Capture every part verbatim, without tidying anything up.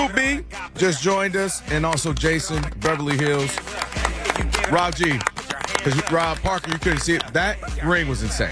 B just joined us, and also Jason, Beverly Hills. Rob G, because Rob Parker, you couldn't see it. That ring was insane.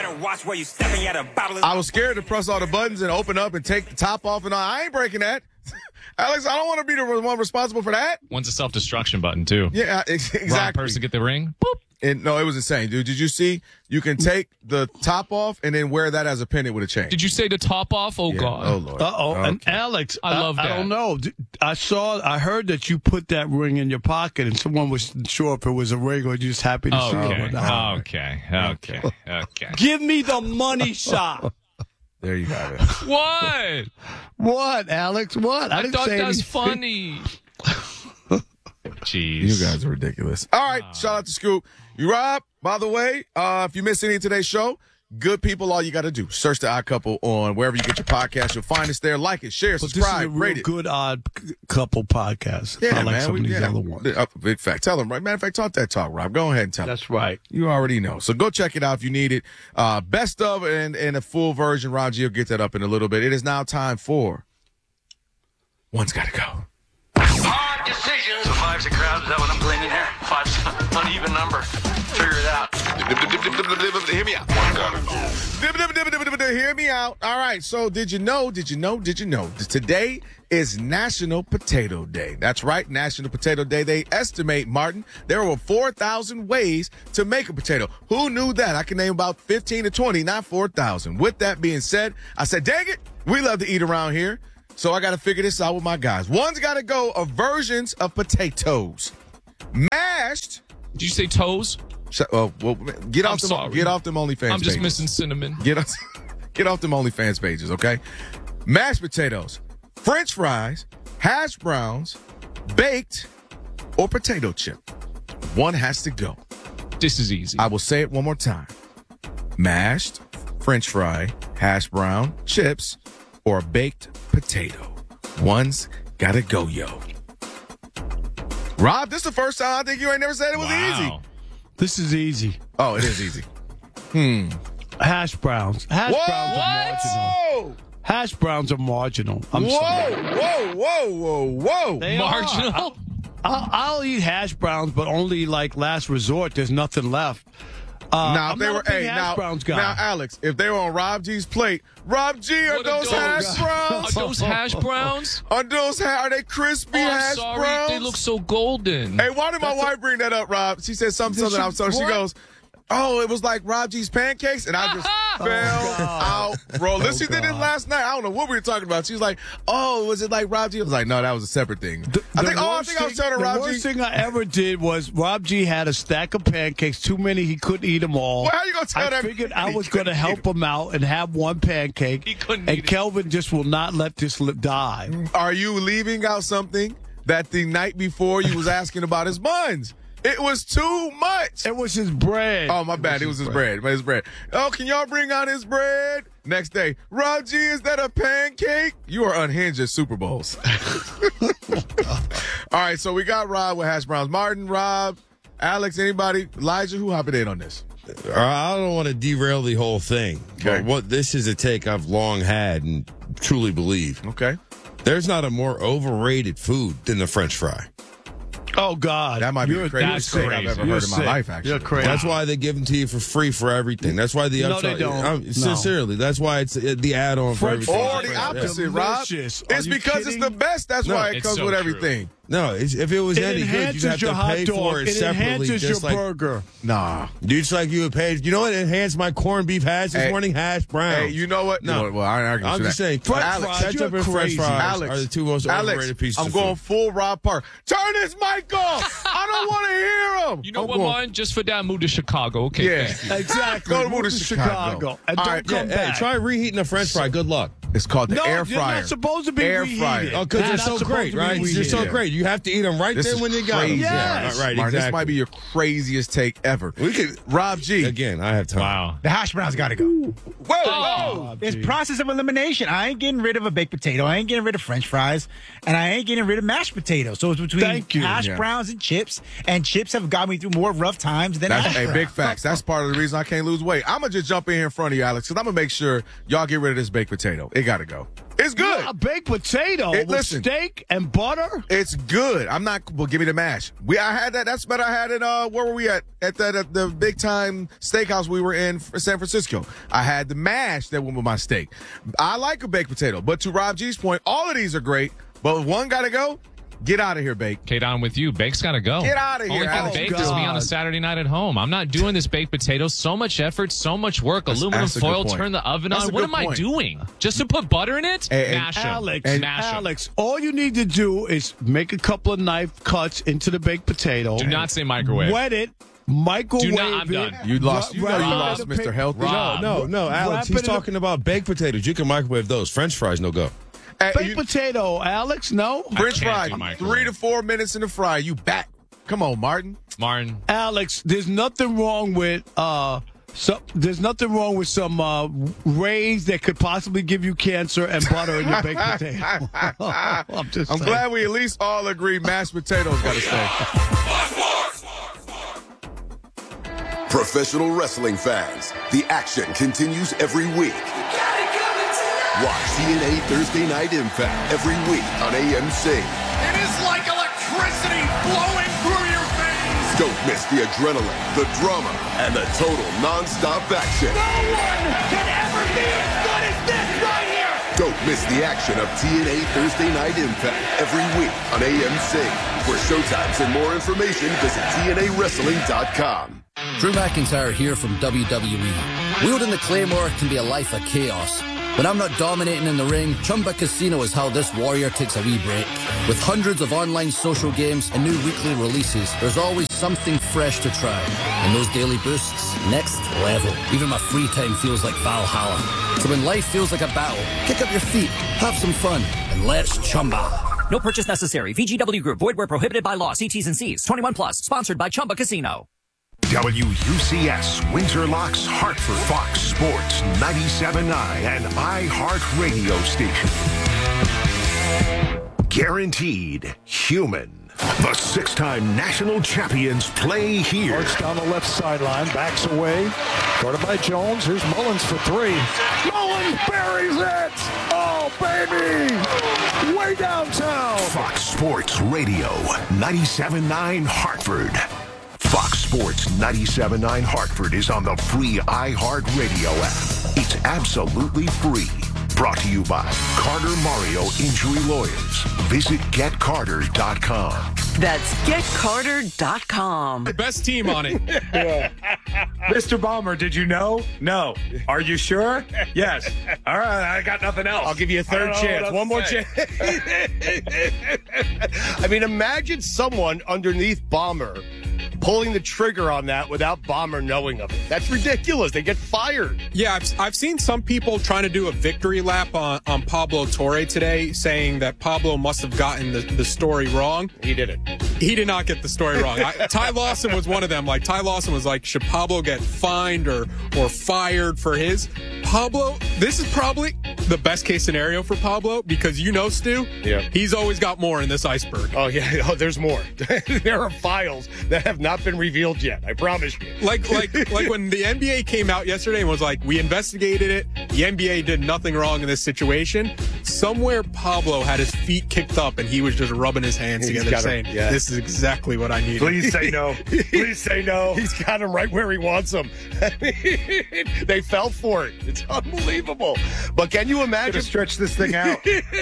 I was scared to press all the buttons and open up and take the top off and all. I ain't breaking that. Alex, I don't want to be the one responsible for that. One's a self-destruction button, too. Yeah, exactly. Wrong person get the ring. Boop. And no, it was insane, dude. Did you see? You can take the top off and then wear that as a pendant with a chain. Did you say the top off? Oh, yeah. God. Oh, Lord. Uh-oh. Okay. And Alex, I love that. I don't know. I saw, I heard that you put that ring in your pocket and someone was sure if it was a ring or you're just happy to see Okay. it. Okay. Okay. Okay. Give me the money shot. There you have it. What? What, Alex? What? I, I didn't thought say that's anything. funny. Jeez. You guys are ridiculous. All right, shout out to Scoop. You, Rob, by the way, uh, if you missed any of today's show, good people, all you got to do, search The Odd Couple on wherever you get your podcast. You'll find us there. Like it, share, But subscribe, this is a rate real it. good odd c- couple podcast. Yeah, I like man. some we, of these yeah. other ones. Uh, big fact. Tell them, right? Matter of fact, talk that talk, Rob. Go ahead and tell them. That's right. You already know. So go check it out if you need it. Uh, best of and, and a full version. Rob G will get that up in a little bit. It is now time for One's Gotta Go. Hard decisions. So five's a crowd. Is that what I'm gleaning here? Five's an uneven number. Figure it out. Hear me out. Hear me out. All right. So did you know, did you know, did you know? Today is National Potato Day. That's right. National Potato Day. They estimate, Martin, there are over four thousand ways to make a potato. Who knew that? I can name about fifteen to twenty, not four thousand. With that being said, I said, dang it, we love to eat around here. So I got to figure this out with my guys. One's got to go of versions of potatoes. Mashed. Did you say toes? So, uh, well, get I'm off them. sorry. Get off them OnlyFans. I'm just pages. missing cinnamon. Get off. Get off them OnlyFans pages, okay? Mashed potatoes, French fries, hash browns, baked, or potato chip. One has to go. This is easy. I will say it one more time: mashed, French fry, hash brown, chips, or baked potato. One's gotta go, yo. Rob, this is the first time I think you ain't never said it was Wow. easy. This is easy. Oh, it is easy. Hmm. Hash browns. Hash Whoa! browns are marginal. Whoa! Hash browns are marginal. I'm whoa, sorry. whoa, whoa, whoa, whoa. They Marginal? are. I'll, I'll eat hash browns, but only like last resort. There's nothing left. Uh, Now, if I'm they not were, a big hey, hash now, browns guy. now, Alex, if they were on Rob G's plate, Rob G, are What are those those? hash browns? Are those hash browns? Are those ha- are they crispy Oh, I'm hash sorry. browns? They look so golden. Hey, why did my wife bring that up, Rob? She said something, something. Did I'm she- so she what? goes, oh, it was like Rob G's pancakes, and I just fell out, bro. Listen, she did this God. last night. I don't know what we were talking about. She was like, oh, was it like Rob G? I was like, no, that was a separate thing. The- I the think, oh, I worst think I was thing- telling The Rob worst G. thing I ever did was Rob G had a stack of pancakes, too many, he couldn't eat them all. Well, how you gonna tell I that figured man I he was going to couldn't help eat him out and have one pancake. He couldn't and eat it. Kelvin just will not let this li- die. Are you leaving out something that the night before you was asking about his buns? It was too much. It was his bread. Oh, my bad. It was his bread. But his bread. Oh, can y'all bring out his bread? Next day, Rob G, is that a pancake? You are unhinged at Super Bowls. All right, so we got Rob with hash browns. Martin, Rob, Alex, anybody? Elijah, who hopping in on this? I don't want to derail the whole thing, Okay. but what this is a take I've long had and truly believe. Okay. There's not a more overrated food than the French fry. Oh, God. That might be You're- the craziest that's thing I've crazy. ever You're heard in my sick. life, actually. You're crazy. That's why they give them to you for free for everything. That's why the No, upside. they don't. I'm- No. Sincerely, that's why it's uh, the add-on for French everything. Or the Fries are opposite, Rob. delicious. Are It's you because kidding? it's the best. That's No, why it it's comes so with true. everything. No, it's, if it was It any good, enhances you'd have your to hot pay dog. for it, It separately. enhances Just your like, burger. Nah. Dude, would you would pay. You know what enhanced my corned beef hash this Hey. morning? Hash browns. Hey, you know what? No. Well, I ain't arguing I'm with just that. saying, French Alex, fries, ketchup you're and French crazy. fries Alex, are the two most Alex, overrated pieces I'm of going food. full Rob Park. Turn his mic off. I don't want to hear him. You know I'm what, going- Martin? Just for that, move to Chicago. Okay. Yeah. thank you. Exactly. Go to Move move to Chicago. And All don't right, come Yeah, back. hey, try reheating a French fry. Good luck. It's called the No, air they're fryer. not supposed to be air reheated. fryer. Oh, because They're they're not so supposed great, to be right? They're reheated. so great. You have to eat them right This there is when you got crazy. them. Yes. Yeah, right, Martin, exactly. this might be your craziest take ever. We could Rob G. again. I have time. Wow. The hash browns got to go. Whoa, whoa. It's process of elimination. I ain't getting rid of a baked potato. I ain't getting rid of French fries, and I ain't getting rid of mashed potatoes. So it's between Thank you. hash Yeah. browns and chips, and chips have got me through more rough times than That's hash hey, browns. big facts. That's part of the reason I can't lose weight. I'm gonna just jump in here in front of you, Alex, because I'm gonna make sure y'all get rid of this baked potato. It got to go. It's good. A baked potato It- with listen. steak and butter. It's good. I'm not. Well, give me the mash. We. I had that. That's what I had in. Uh, where were we at? At the at the big time steakhouse we were in for San Francisco. I had the mash that went with my steak. I like a baked potato, but to Rob G's point, all of these are great. But if one got to go. Get out of here, Bake. Kate, on with you. Bake's got to go. Get outta here, Only thing Alex. baked Oh, is me on a God. Saturday night at home. I'm not doing this baked potato. So much effort, so much work. That's- Aluminum that's a good foil, point. turn the oven That's on. a What good am I point. doing? Just to put butter in it? And- and Mash 'em. Alex, Mash 'em. Alex, all you need to do is make a couple of knife cuts into the baked potato. Do not say microwave. Wet it, microwave Do not- I'm it. done. You lost. You know wrap you it in lost, the Mister pa- Healthy. Rob. No, no, Alex. Wrap He's it in a- talking about baked potatoes. You can microwave those. French fries, no go. Hey, Baked you- potato, Alex, no? French can't fries, do microwave. three to four minutes in the fry. You back. Come on, Martin. Martin. Alex, there's nothing wrong with uh so, there's nothing wrong with some uh, rays that could possibly give you cancer and butter in your baked potato. I'm just I'm saying. glad we at least all agree mashed potatoes got to stay. Professional wrestling fans, the action continues every week. Watch T N A Thursday Night Impact every week on A M C. It is like electricity flowing through your veins. Don't miss the adrenaline, the drama, and the total non-stop action. No one can ever be as good as this right here. Don't miss the action of T N A Thursday Night Impact every week on A M C. For showtimes and more information, visit T N A wrestling dot com. Drew McIntyre here from W W E. Wielding the Claymore can be a life of chaos. When I'm not dominating in the ring, Chumba Casino is how this warrior takes a wee break. With hundreds of online social games and new weekly releases, there's always something fresh to try. And those daily boosts, next level. Even my free time feels like Valhalla. So when life feels like a battle, kick up your feet, have some fun, and let's Chumba. No purchase necessary. V G W Group. Void where prohibited by law. See T's and C's. twenty-one plus. Sponsored by Chumba Casino. W U C S, Windsor Locks, Hartford, Fox Sports, ninety-seven point nine, and iHeart Radio Station. Guaranteed human. The six-time national champions play here. Arch down the left sideline, backs away. Guarded by Jones. Here's Mullins for three. Mullins buries it! Oh, baby! Way downtown! Fox Sports Radio, ninety-seven point nine Hartford. Fox Sports ninety-seven point nine Hartford is on the free iHeart Radio app. It's absolutely free. Brought to you by Carter Mario Injury Lawyers. Visit get carter dot com. That's get carter dot com. The best team on it. Mister Balmer, did you know? No. Are you sure? Yes. All right, I got nothing else. I'll give you a third chance. One more chance. I mean, imagine someone underneath Bomber pulling the trigger on that without Bomber knowing of it. That's ridiculous. They get fired. Yeah, I've, I've seen some people trying to do a victory lap on, on Pablo Torre today, saying that Pablo must have gotten the, the story wrong. He did it. He did not get the story wrong. I, Ty Lawson was one of them. Like, Ty Lawson was like, should Pablo get fined or, or fired for his? Pablo, this is probably the best case scenario for Pablo because you know, Stu, yeah. he's always got more in this iceberg. Oh, yeah. Oh, there's more. There are files that have not been revealed yet. I promise you. Like, like, like when the N B A came out yesterday and was like, we investigated it. The N B A did nothing wrong in this situation. Somewhere Pablo had his feet kicked up and he was just rubbing his hands He's together got saying, him, yeah. this is exactly what I need. Please say no. Please say no. He's got him right where he wants him. They fell for it. It's unbelievable. But can you imagine? Stretch this thing out.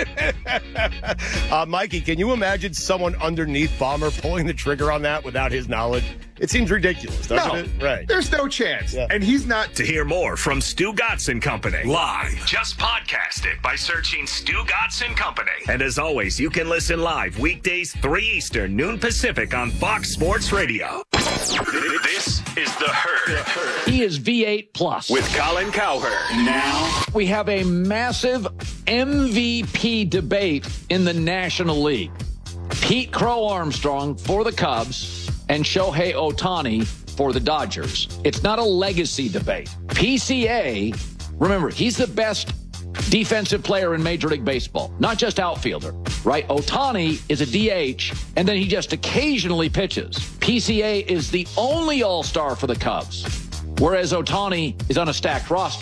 uh, Mikey, can you imagine someone underneath Bomber pulling the trigger on that without his knowledge? It seems ridiculous, doesn't No, it? Right. There's no chance. Yeah. And he's not. To hear more from Stu Gatz and Company live, just podcast it by searching Stu Gatz and Company. And as always, you can listen live weekdays three Eastern, noon Pacific on Fox Sports Radio. This is The Herd. He is V eight plus. With Colin Cowherd. Now we have a massive M V P debate in the National League. Pete Crow Armstrong for the Cubs and Shohei Ohtani for the Dodgers. It's not a legacy debate. P C A, remember, he's the best defensive player in Major League Baseball, not just outfielder, right? Ohtani is a D H, and then he just occasionally pitches. P C A is the only all-star for the Cubs, whereas Ohtani is on a stacked roster.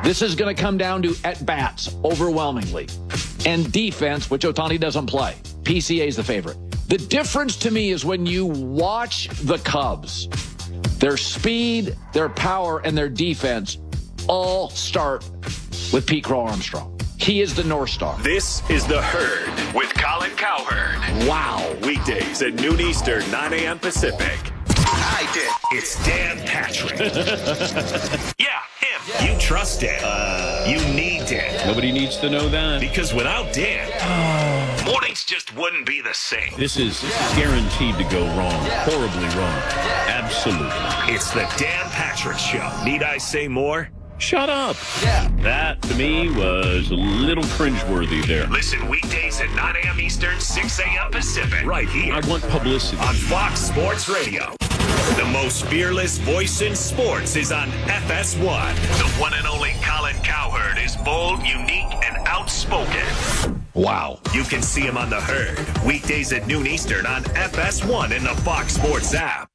This is going to come down to at-bats overwhelmingly. And defense, which Ohtani doesn't play. P C A is the favorite. The difference to me is when you watch the Cubs, their speed, their power, and their defense all start with Pete Crow Armstrong. He is the North Star. This is The Herd with Colin Cowherd. Wow. Weekdays at noon Eastern, nine a.m. Pacific. I did. It's Dan Patrick. Yeah, him. You trust Dan. Uh, you need Dan. Nobody needs to know that. Because without Dan, mornings just wouldn't be the same. This is guaranteed to go wrong. Horribly wrong. Absolutely. It's the Dan Patrick Show. Need I say more? Shut up. Yeah. That, to me, was a little cringeworthy there. Listen weekdays at nine a.m. Eastern, six a.m. Pacific. Right here. I want publicity. On Fox Sports Radio. The most fearless voice in sports is on F S one. The one and only Colin Cowherd is bold, unique, and outspoken. Wow. You can see him on The Herd. Weekdays at noon Eastern on F S one in the Fox Sports app.